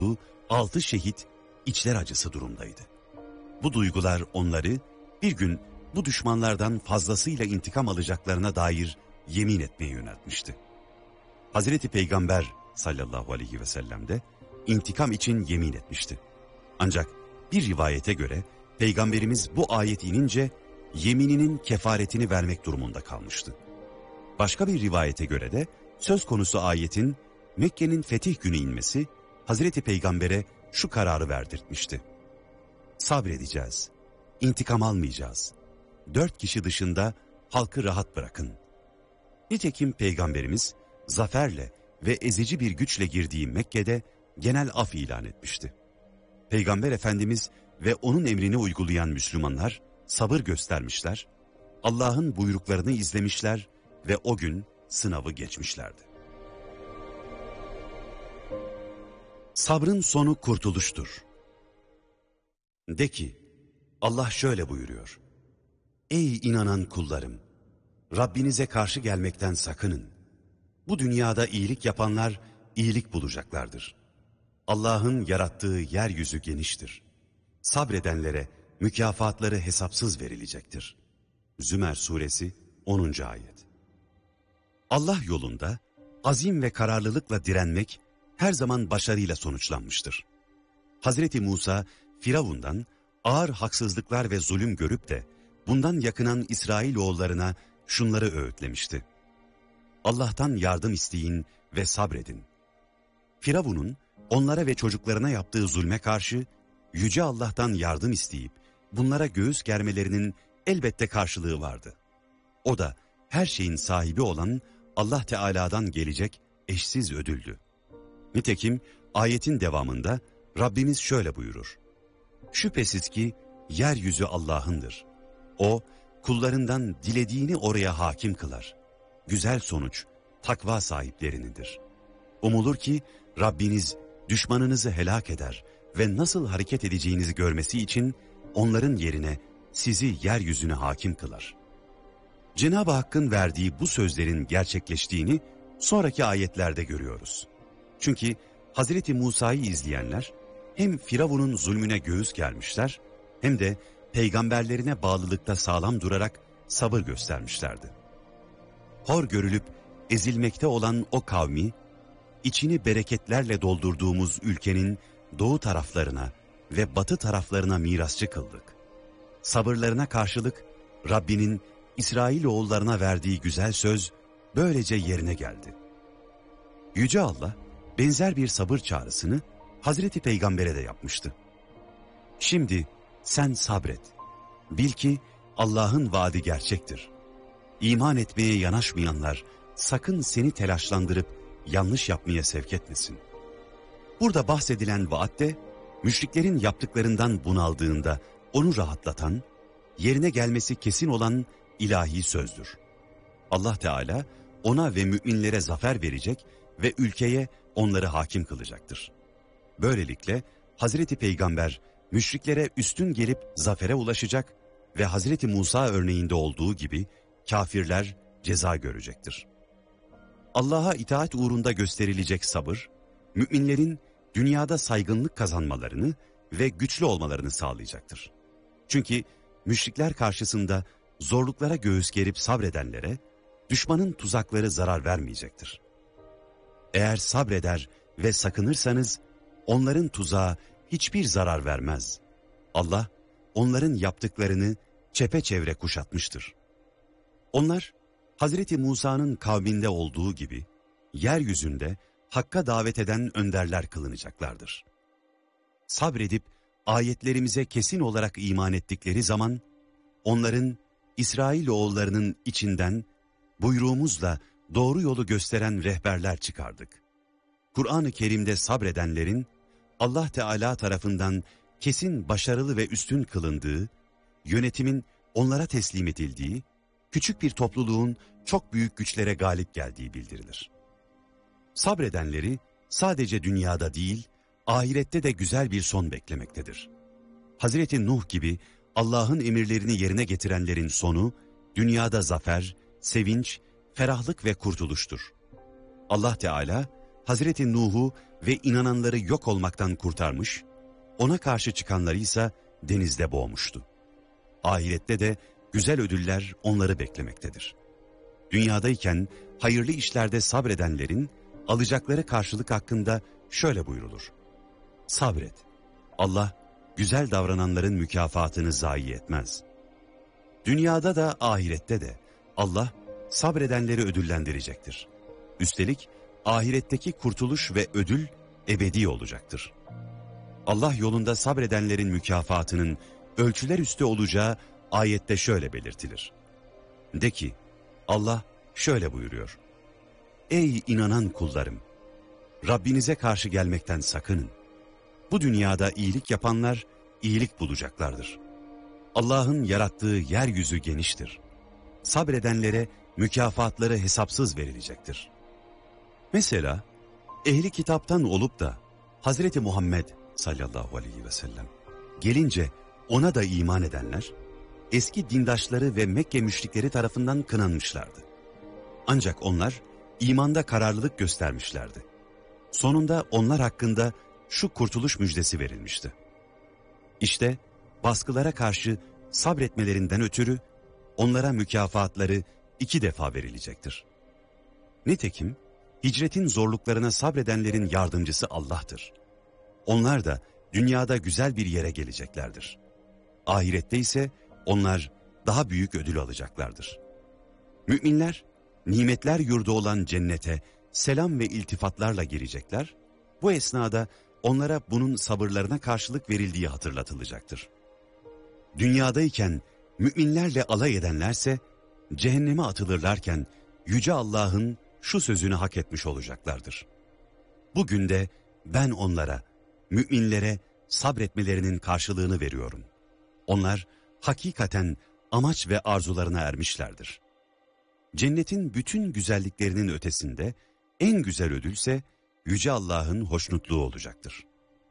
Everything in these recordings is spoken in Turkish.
6 şehit içler acısı durumdaydı. Bu duygular onları bir gün bu düşmanlardan fazlasıyla intikam alacaklarına dair yemin etmeye yöneltmişti. Hazreti Peygamber sallallahu aleyhi ve sellem de intikam için yemin etmişti. Ancak bir rivayete göre Peygamberimiz bu ayet inince yemininin kefaretini vermek durumunda kalmıştı. Başka bir rivayete göre de söz konusu ayetin Mekke'nin fetih günü inmesi Hazreti Peygamber'e şu kararı verdirtmişti. Sabredeceğiz, intikam almayacağız. 4 kişi dışında halkı rahat bırakın. Nitekim Peygamberimiz zaferle ve ezici bir güçle girdiği Mekke'de genel af ilan etmişti. Peygamber Efendimiz ve onun emrini uygulayan Müslümanlar sabır göstermişler, Allah'ın buyruklarını izlemişler ve o gün sınavı geçmişlerdi. Sabrın sonu kurtuluştur. De ki, Allah şöyle buyuruyor. Ey inanan kullarım! Rabbinize karşı gelmekten sakının. Bu dünyada iyilik yapanlar iyilik bulacaklardır. Allah'ın yarattığı yeryüzü geniştir. Sabredenlere mükafatları hesapsız verilecektir. Zümer suresi 10. ayet. Allah yolunda azim ve kararlılıkla direnmek her zaman başarıyla sonuçlanmıştır. Hazreti Musa, Firavundan ağır haksızlıklar ve zulüm görüp de bundan yakınan İsrailoğullarına şunları öğütlemişti. Allah'tan yardım isteyin ve sabredin. Firavun'un onlara ve çocuklarına yaptığı zulme karşı Yüce Allah'tan yardım isteyip bunlara göğüs germelerinin elbette karşılığı vardı. O da her şeyin sahibi olan Allah Teala'dan gelecek eşsiz ödüldü. Nitekim ayetin devamında Rabbimiz şöyle buyurur. Şüphesiz ki yeryüzü Allah'ındır. O kullarından dilediğini oraya hakim kılar. Güzel sonuç takva sahiplerinindir. Umulur ki Rabbiniz düşmanınızı helak eder ve nasıl hareket edeceğinizi görmesi için onların yerine sizi yeryüzüne hakim kılar. Cenab-ı Hakk'ın verdiği bu sözlerin gerçekleştiğini sonraki ayetlerde görüyoruz. Çünkü Hazreti Musa'yı izleyenler hem Firavun'un zulmüne göğüs germişler hem de peygamberlerine bağlılıkta sağlam durarak sabır göstermişlerdi. Hor görülüp ezilmekte olan o kavmi, içini bereketlerle doldurduğumuz ülkenin doğu taraflarına ve batı taraflarına mirasçı kıldık. Sabırlarına karşılık Rabbinin İsrailoğullarına verdiği güzel söz böylece yerine geldi. Yüce Allah benzer bir sabır çağrısını Hazreti Peygamber'e de yapmıştı. Şimdi sen sabret. Bil ki Allah'ın vaadi gerçektir. İman etmeye yanaşmayanlar sakın seni telaşlandırıp yanlış yapmaya sevk etmesin. Burada bahsedilen vaatte müşriklerin yaptıklarından bunaldığında onu rahatlatan, yerine gelmesi kesin olan ilahi sözdür. Allah Teala ona ve müminlere zafer verecek ve ülkeye onları hakim kılacaktır. Böylelikle Hazreti Peygamber müşriklere üstün gelip zafere ulaşacak ve Hazreti Musa örneğinde olduğu gibi kafirler ceza görecektir. Allah'a itaat uğrunda gösterilecek sabır, müminlerin dünyada saygınlık kazanmalarını ve güçlü olmalarını sağlayacaktır. Çünkü müşrikler karşısında zorluklara göğüs gerip sabredenlere düşmanın tuzakları zarar vermeyecektir. Eğer sabreder ve sakınırsanız onların tuzağı hiçbir zarar vermez. Allah onların yaptıklarını çepeçevre kuşatmıştır. Onlar Hazreti Musa'nın kavminde olduğu gibi yeryüzünde Hakk'a davet eden önderler kılınacaklardır. Sabredip ayetlerimize kesin olarak iman ettikleri zaman onların İsrailoğullarının içinden buyruğumuzla doğru yolu gösteren rehberler çıkardık. Kur'an-ı Kerim'de sabredenlerin Allah Teala tarafından kesin başarılı ve üstün kılındığı, yönetimin onlara teslim edildiği, küçük bir topluluğun çok büyük güçlere galip geldiği bildirilir. Sabredenleri sadece dünyada değil, ahirette de güzel bir son beklemektedir. Hazreti Nuh gibi Allah'ın emirlerini yerine getirenlerin sonu, dünyada zafer, sevinç, ferahlık ve kurtuluştur. Allah Teala, Hazreti Nuh'u ve inananları yok olmaktan kurtarmış, ona karşı çıkanları ise denizde boğmuştu. Ahirette de güzel ödüller onları beklemektedir. Dünyadayken hayırlı işlerde sabredenlerin alacakları karşılık hakkında şöyle buyrulur: sabret, Allah güzel davrananların mükafatını zayi etmez. Dünyada da ahirette de Allah sabredenleri ödüllendirecektir. Üstelik ahiretteki kurtuluş ve ödül ebedi olacaktır. Allah yolunda sabredenlerin mükafatının ölçüler üstü olacağı ayette şöyle belirtilir. De ki, Allah şöyle buyuruyor: ey inanan kullarım! Rabbinize karşı gelmekten sakının. Bu dünyada iyilik yapanlar iyilik bulacaklardır. Allah'ın yarattığı yeryüzü geniştir. Sabredenlere mükafatları hesapsız verilecektir. Mesela ehli kitaptan olup da Hazreti Muhammed sallallahu aleyhi ve sellem gelince ona da iman edenler, eski dindaşları ve Mekke müşrikleri tarafından kınanmışlardı. Ancak onlar imanda kararlılık göstermişlerdi. Sonunda onlar hakkında şu kurtuluş müjdesi verilmişti. İşte baskılara karşı sabretmelerinden ötürü onlara mükafatları 2 defa verilecektir. Nitekim hicretin zorluklarına sabredenlerin yardımcısı Allah'tır. Onlar da dünyada güzel bir yere geleceklerdir. Ahirette ise onlar daha büyük ödül alacaklardır. Müminler nimetler yurdu olan cennete selam ve iltifatlarla girecekler. Bu esnada onlara bunun sabırlarına karşılık verildiği hatırlatılacaktır. Dünyadayken müminlerle alay edenlerse cehenneme atılırlarken Yüce Allah'ın şu sözünü hak etmiş olacaklardır: bugün de ben onlara, müminlere sabretmelerinin karşılığını veriyorum. Onlar hakikaten amaç ve arzularına ermişlerdir. Cennetin bütün güzelliklerinin ötesinde en güzel ödülse Yüce Allah'ın hoşnutluğu olacaktır.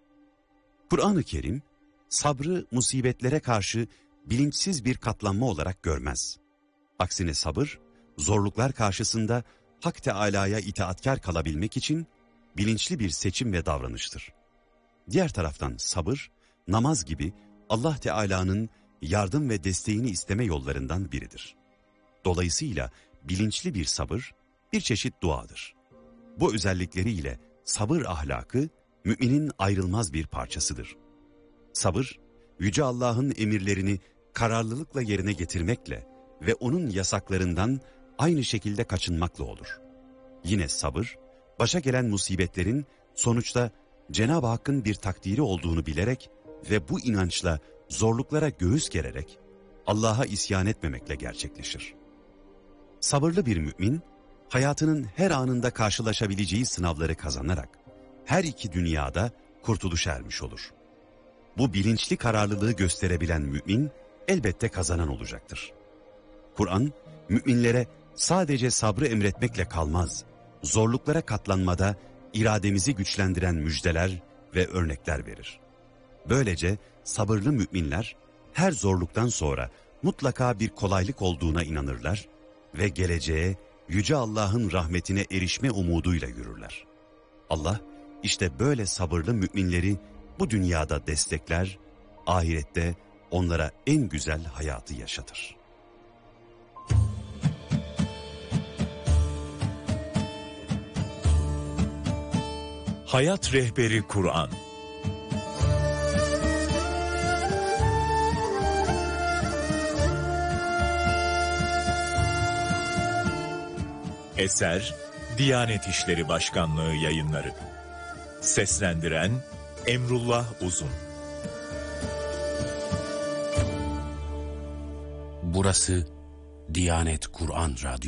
Kur'an-ı Kerim sabrı musibetlere karşı bilinçsiz bir katlanma olarak görmez. Aksine sabır, zorluklar karşısında Hak Teâlâ'ya itaatkar kalabilmek için bilinçli bir seçim ve davranıştır. Diğer taraftan sabır, namaz gibi Allah Teâlâ'nın yardım ve desteğini isteme yollarından biridir. Dolayısıyla bilinçli bir sabır bir çeşit duadır. Bu özellikleriyle sabır ahlakı müminin ayrılmaz bir parçasıdır. Sabır, Yüce Allah'ın emirlerini kararlılıkla yerine getirmekle ve onun yasaklarından aynı şekilde kaçınmakla olur. Yine sabır, başa gelen musibetlerin sonuçta Cenab-ı Hakk'ın bir takdiri olduğunu bilerek ve bu inançla zorluklara göğüs gererek Allah'a isyan etmemekle gerçekleşir. Sabırlı bir mümin, hayatının her anında karşılaşabileceği sınavları kazanarak her iki dünyada kurtuluşa ermiş olur. Bu bilinçli kararlılığı gösterebilen mümin elbette kazanan olacaktır. Kur'an, müminlere sadece sabrı emretmekle kalmaz, zorluklara katlanmada irademizi güçlendiren müjdeler ve örnekler verir. Böylece sabırlı müminler her zorluktan sonra mutlaka bir kolaylık olduğuna inanırlar ve geleceğe Yüce Allah'ın rahmetine erişme umuduyla yürürler. Allah işte böyle sabırlı müminleri bu dünyada destekler, ahirette onlara en güzel hayatı yaşatır. Hayat Rehberi Kur'an. Eser Diyanet İşleri Başkanlığı Yayınları. Seslendiren Emrullah Uzun. Burası Diyanet Kur'an Radyo.